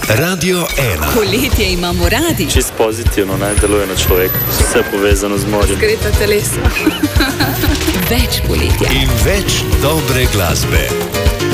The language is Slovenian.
Radio 1. Poletje imamo radi. Čist pozitivno naj deluje na človeka. Vse povezano z morjem. Greta telesa. Več poletja. In več dobre glasbe.